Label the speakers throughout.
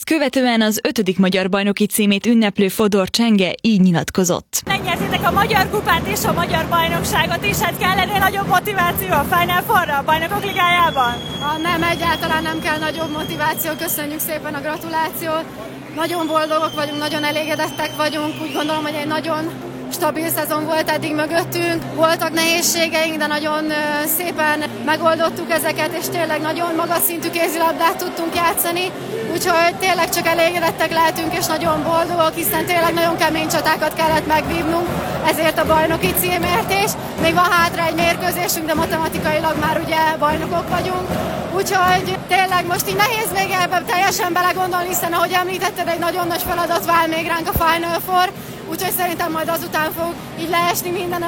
Speaker 1: Ezt követően az 5. magyar bajnoki címét ünneplő Fodor Csenge így nyilatkozott.
Speaker 2: Megnyertétek a Magyar Kupát és a Magyar Bajnokságot is, hát kell ennél nagyobb motiváció a Final Fourra a Bajnokok Ligájában?
Speaker 3: Nem, egyáltalán nem kell nagyobb motiváció, köszönjük szépen a gratulációt. Nagyon boldogok vagyunk, nagyon elégedettek vagyunk, úgy gondolom, hogy egy nagyon stabil szezon volt eddig mögöttünk. Voltak nehézségeink, de nagyon szépen megoldottuk ezeket, és tényleg nagyon magas szintű kézilabdát tudtunk játszani. Úgyhogy tényleg csak elégedettek lehetünk, és nagyon boldogok, hiszen tényleg nagyon kemény csatákat kellett megvívnunk, ezért a bajnoki címért is. Még van hátra egy mérkőzésünk, de matematikailag már ugye bajnokok vagyunk. Úgyhogy tényleg most így nehéz még ebben teljesen belegondolni, hiszen ahogy említetted, egy nagyon nagy feladat vár még ránk a Final Four. Úgyhogy szerintem majd azután fog így leesni minden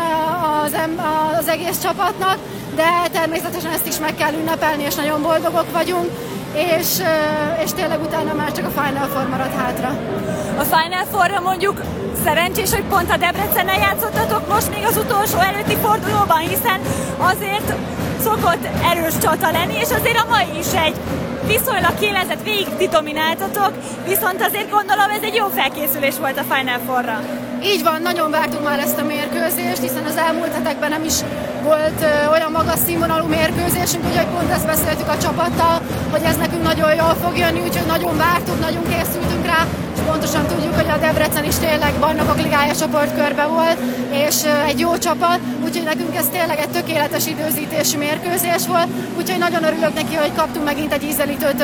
Speaker 3: az egész csapatnak, de természetesen ezt is meg kell ünnepelni, és nagyon boldogok vagyunk, és tényleg utána már csak a Final Four marad hátra.
Speaker 2: A Final Fourra mondjuk szerencsés, hogy pont a Debrecennel játszottatok most még az utolsó előtti fordulóban, hiszen azért szokott erős csata lenni, és azért a mai is egy viszonylag kiélezett, végig ti domináltatok, viszont azért gondolom ez egy jó felkészülés volt a Final Fourra.
Speaker 3: Így van, nagyon vártuk már ezt a mérkőzést, hiszen az elmúlt hetekben nem is volt olyan magas színvonalú mérkőzésünk, úgyhogy pont ezt beszéltük a csapattal, hogy ez nekünk nagyon jól fog jönni, úgyhogy nagyon vártuk, nagyon készültünk rá, és pontosan tudjuk, hogy a Debrecen is tényleg Bajnokok Ligája csoportkörbe volt, és egy jó csapat, úgyhogy nekünk ez tényleg egy tökéletes időzítésű mérkőzés volt, úgyhogy nagyon örülök neki, hogy kaptunk megint egy ízelítőt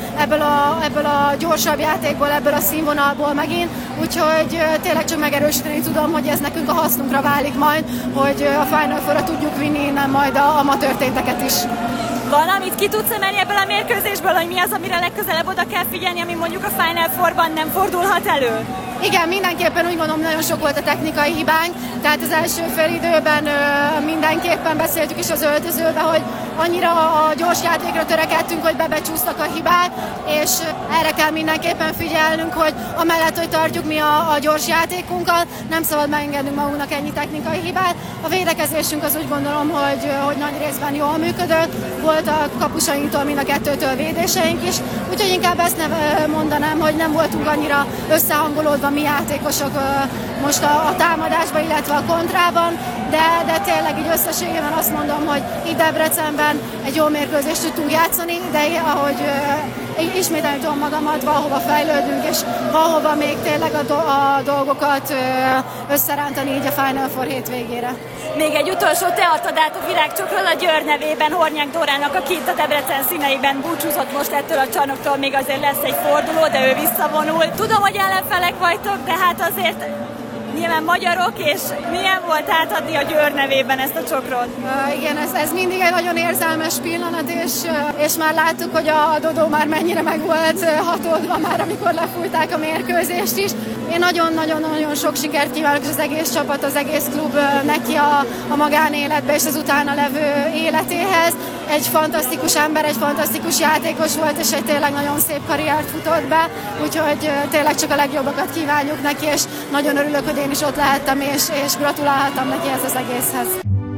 Speaker 3: ebből a gyorsabb játékból, ebből a színvonalból megint, úgyhogy tényleg csak megerősíteni tudom, hogy ez nekünk a hasznunkra válik majd, hogy a Final Fourra tudjuk vinni innen majd a amatőr téteket is.
Speaker 2: Valamit ki tudsz emelni ebből a mérkőzésből, hogy mi az, amire legközelebb oda kell figyelni, ami mondjuk a Final Fourban nem fordulhat elő?
Speaker 3: Igen, mindenképpen úgy gondolom, nagyon sok volt a technikai hibánk, tehát az első fél időben mindenképpen beszéltük is az öltözőbe, hogy annyira a gyors játékra törekedtünk, hogy bebecsúsztak a hibák, és erre kell mindenképpen figyelnünk, hogy amellett, hogy tartjuk mi a gyors játékunkat, nem szabad megengednünk magunknak ennyi technikai hibát. A védekezésünk az úgy gondolom, hogy nagy részben jól működött, volt a kapusainktól mind a kettőtől védéseink is, úgyhogy inkább ezt mondanám, hogy nem voltunk annyira összehangolódva mi játékosok most a támadásban, illetve a kontrában, de tényleg így összességében azt mondom, hogy itt Debrecenben egy jó mérkőzést tudtunk játszani, de ahogy ismételni tudom magamat, valahova fejlődünk, és valahova még tényleg a dolgokat összerántani így a Final Four hétvégére.
Speaker 2: Még egy utolsó, te adtad át a virágcsokról a Győr nevében Hornyák Dórának, aki itt a Debrecen színeiben búcsúzott most ettől a csarnoktól, még azért lesz egy forduló, de ő visszavonul. Tudom, hogy ellenfelek vagytok, de hát azért nyilván magyarok, és milyen volt átadni a Győr nevében ezt a csokrot?
Speaker 3: Igen, ez mindig egy nagyon érzelmes pillanat, és már láttuk, hogy a Dodó már mennyire meg volt hatódva már, amikor lefújták a mérkőzést is. Én nagyon-nagyon sok sikert kívánok, és az egész csapat, az egész klub neki a magánéletbe és az utána levő életéhez. Egy fantasztikus ember, egy fantasztikus játékos volt, és egy tényleg nagyon szép karriert futott be, úgyhogy tényleg csak a legjobbakat kívánjuk neki, és nagyon örülök, hogy én is ott lehettem, és gratulálhattam neki ez az egészhez.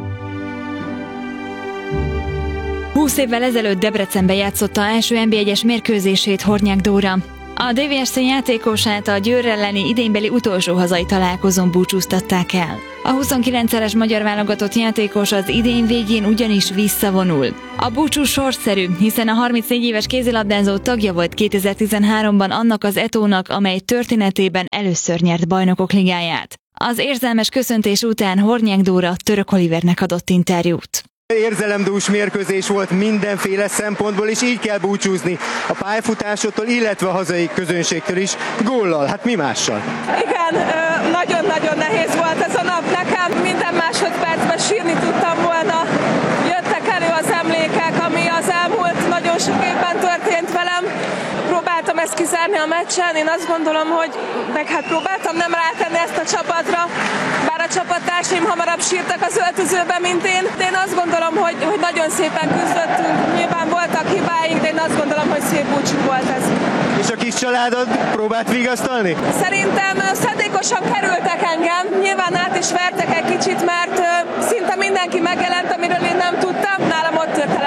Speaker 1: 20 évvel ezelőtt Debrecenben játszotta első NB1-es mérkőzését Hornyák Dóra. A DVSC játékosát a Győr elleni idénybeli utolsó hazai találkozón búcsúztatták el. A 29-es magyar válogatott játékos az idény végén ugyanis visszavonul. A búcsú sorszerű, hiszen a 34 éves kézilabdázó tagja volt 2013-ban annak az Etónak, amely történetében először nyert Bajnokok Ligáját. Az érzelmes köszöntés után Hornyák Dóra Török Olivernek adott interjút.
Speaker 4: Érzelemdús mérkőzés volt mindenféle szempontból, és így kell búcsúzni a pályafutásottól, illetve a hazai közönségtől is. Góllal, hát mi mással?
Speaker 5: Igen, nagyon-nagyon nehéz volt ez a nap nekem. Minden másodpercben sírni tudtam volna. Jöttek elő az emlékek, ami az elmúlt nagyon sok évben történt velem. Próbáltam ezt kizárni a meccsen, én azt gondolom, hogy próbáltam nem rátenni ezt a csapatra, bár a csapattársaim hamarabb sírtak az öltözőben, mint én. De én azt gondolom, hogy nagyon szépen küzdöttünk, nyilván voltak hibáink, de én azt gondolom, hogy szép búcsú volt ez.
Speaker 4: És a kis családod próbált vigasztalni?
Speaker 5: Szerintem szándékosan kerültek engem, nyilván át is vertek egy kicsit, mert szinte mindenki megjelent, amiről én nem tudtam. Nálam ott tört el először a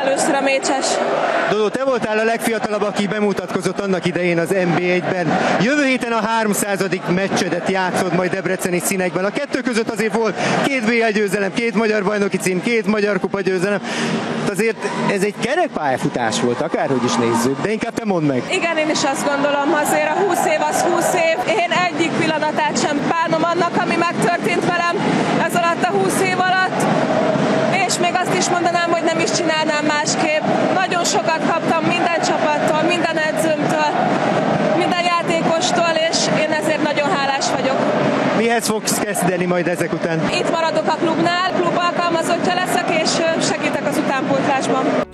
Speaker 5: mécses.
Speaker 4: Dodó, te voltál a legfiatalabb, aki bemutatkozott annak idején az NB1-ben. Jövő héten a 300. meccsedet játszod majd debreceni színekben. A kettő között azért volt 2 BL győzelem, 2 magyar bajnoki cím, 2 magyar kupa győzelem. Azért ez egy kerekpályafutás volt, akárhogy is nézzük, de inkább te mondd meg.
Speaker 5: Igen, én is azt gondolom, azért a 20 év az 20 év. Én egyik pillanatát sem bánom annak, ami megtörtént velem ez alatt a 20 év alatt. És még azt is mondanám, hogy nem is csinálnám másképp. Nagyon sokat kaptam minden csapattól, minden edzőmtől, minden játékostól, és én ezért nagyon hálás vagyok.
Speaker 4: Mihez fogsz kezdeni majd ezek után?
Speaker 5: Itt maradok a klubnál, klub alkalmazottja leszek, és segítek az utánpótlásban.